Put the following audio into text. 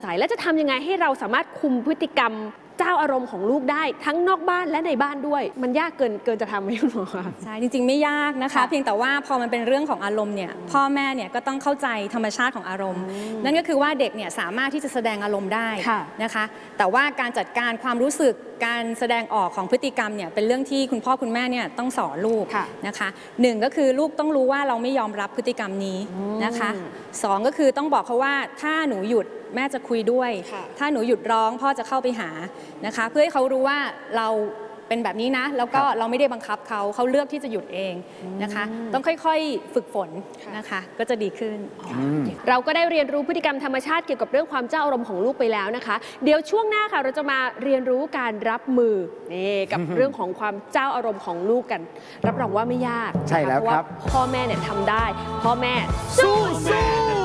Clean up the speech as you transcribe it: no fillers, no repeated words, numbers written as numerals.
และจะทำยังไงให้เราสามารถคุมพฤติกรรมเจ้าอารมณ์ของลูกได้ทั้งนอกบ้านและในบ้านด้วยมันยากเกินจะทำไหมคุณหมอคะใช่จริงๆไม่ยากนะคะเพียงแต่ว่าพอมันเป็นเรื่องของอารมณ์เนี่ยพ่อแม่เนี่ยก็ต้องเข้าใจธรรมชาติของอารมณ์นั่นก็คือว่าเด็กเนี่ยสามารถที่จะแสดงอารมณ์ได้นะคะแต่ว่าการจัดการความรู้สึกการแสดงออกของพฤติกรรมเนี่ยเป็นเรื่องที่คุณพ่อคุณแม่เนี่ยต้องสอนลูกนะคะหนึ่งก็คือลูกต้องรู้ว่าเราไม่ยอมรับพฤติกรรมนี้นะคะสองก็คือต้องบอกเขาว่าถ้าหนูหยุดแม่จะคุยด้วยถ้าหนูหยุดร้องพ่อจะเข้าไปหานะคะเพื่อให้เขารู้ว่าเราเป็นแบบนี้นะแล้วก็เราไม่ได้บังคับเขาเลือกที่จะหยุดเองนะคะต้องค่อยๆฝึกฝนนะคะก็จะดีขึ้นเราก็ได้เรียนรู้พฤติกรรมธรรมชาติเกี่ยวกับเรื่องความเจ้าอารมณ์ของลูกไปแล้วนะคะเดี๋ยวช่วงหน้าค่ะเราจะมาเรียนรู้การรับมือกับเรื่องของความเจ้าอารมณ์ของลูกกันรับรองว่าไม่ยากใช่แล้วครับพ่อแม่เนี่ยทำได้พ่อแม่สู้